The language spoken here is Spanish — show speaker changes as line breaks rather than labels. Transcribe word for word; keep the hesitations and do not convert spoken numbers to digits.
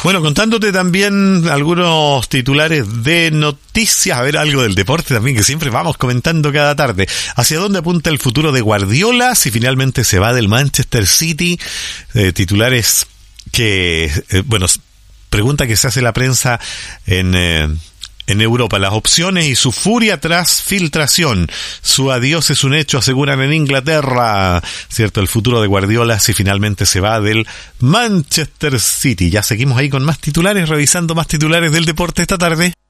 Bueno, contándote también algunos titulares de noticias, a ver, algo del deporte también, que siempre vamos comentando cada tarde. ¿Hacia dónde apunta el futuro de Guardiola si finalmente se va del Manchester City? Eh, titulares que, eh, bueno, pregunta que se hace la prensa en... Eh, En Europa, las opciones y su furia tras filtración. Su adiós es un hecho, aseguran en Inglaterra. Cierto, el futuro de Guardiola si finalmente se va del Manchester City. Ya seguimos ahí con más titulares, revisando más titulares del deporte esta tarde.